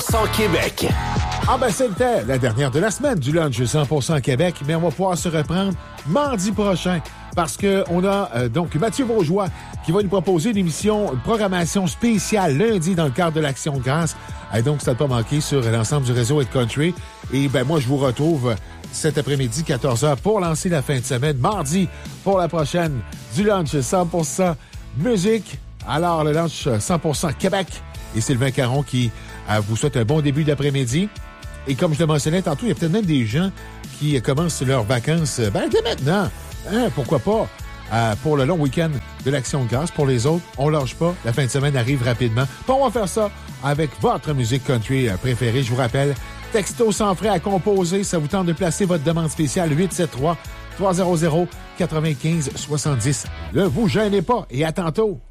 100% Québec. Ah ben c'était la dernière de la semaine du lunch 100% Québec, mais on va pouvoir se reprendre mardi prochain parce que on a donc Mathieu Bourgeois qui va nous proposer une programmation spéciale lundi dans le cadre de l'Action de grâce. Et donc, ça ne pas manquer sur l'ensemble du réseau Hit Country. Et ben moi, je vous retrouve cet après-midi, 14h, pour lancer la fin de semaine. Mardi, pour la prochaine, du lunch 100% musique. Alors, le lunch 100% Québec. Et Sylvain Caron qui vous souhaite un bon début d'après-midi. Et comme je le mentionnais tantôt, il y a peut-être même des gens qui commencent leurs vacances dès maintenant. Hein, pourquoi pas? Pour le long week-end de l'Action de grâce. Pour les autres, on lâche pas. La fin de semaine arrive rapidement. Puis on va faire ça avec votre musique country préférée. Je vous rappelle, texto sans frais à composer. Ça vous tente de placer votre demande spéciale 873-300-9570. Ne vous gênez pas et à tantôt.